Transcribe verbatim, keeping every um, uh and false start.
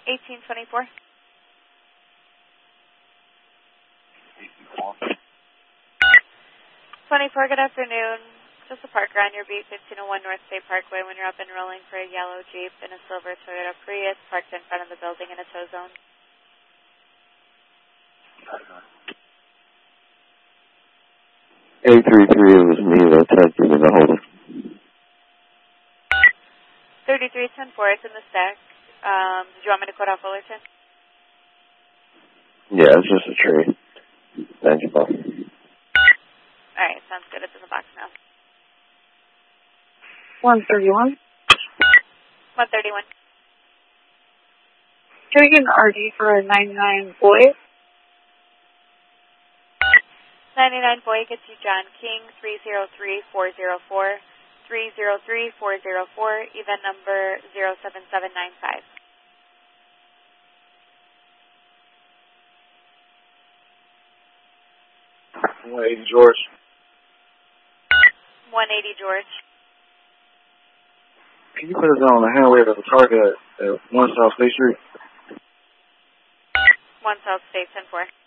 eighteen twenty-four. twenty-four, good afternoon. Just a Parker on your B fifteen oh one North State Parkway when you're up and rolling for a yellow Jeep and a silver Toyota Prius parked in front of the building in a tow zone. eight three three, it was me that tried giving a hold of. thirty-three ten four, it's in the stack. Um, did you want me to quote off Fullerton? Yeah, it's just a tree. Thank you, Bob. Alright, sounds good. It's in the box now. one thirty-one. one thirty-one. Can we get an R D for a ninety-nine Boyd? ninety-nine Boyd gets you John King, three zero three four zero four. three zero three four zero four, event number zero seven seven nine five. one eighty George. one eighty George. Can you put us on the handwave of the target at one South State Street? one South State ten four.